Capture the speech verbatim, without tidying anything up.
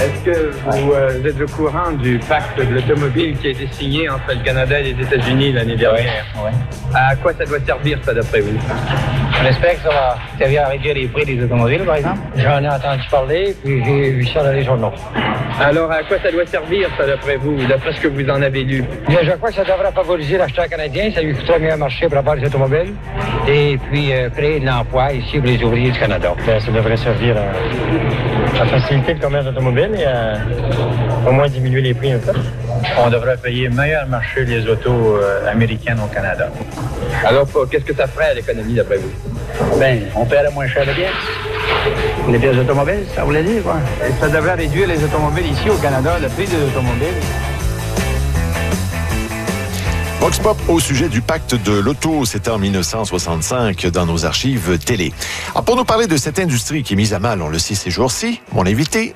Est-ce que vous, euh, vous êtes au courant du pacte de l'automobile qui a été signé entre le Canada et les États-Unis l'année dernière? Oui. À quoi ça doit servir, ça, d'après vous? J'espère que ça va servir à réduire les prix des automobiles, par exemple. J'en ai entendu parler, puis j'ai vu ça dans les journaux. Alors, à quoi ça doit servir, ça, d'après vous, d'après ce que vous en avez lu? Bien, je crois que ça devrait favoriser l'acheteur canadien. Ça lui coûterait mieux un marché pour avoir des automobiles. Et puis, euh, créer de l'emploi ici pour les ouvriers du Canada. Bien, ça devrait servir à, à faciliter le commerce automobile et à au moins diminuer les prix un peu. On devrait payer meilleur marché les autos euh, américaines au Canada. Alors, qu'est-ce que ça ferait à l'économie, d'après vous? Bien, on paierait moins cher de pièces. Les pièces automobiles, ça voulait dire, quoi. Et ça devrait réduire les automobiles ici au Canada, le prix des automobiles. Vox Pop au sujet du pacte de l'auto, c'était en mille neuf cent soixante-cinq dans nos archives télé. Alors pour nous parler de cette industrie qui est mise à mal, on le sait ces jours-ci, mon invité,